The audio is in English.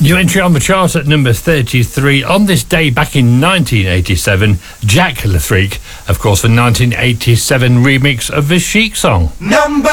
New entry on the chart at number 33. On this day back in 1987, Jack LaFreak, of course, the 1987 remix of the Chic song. Number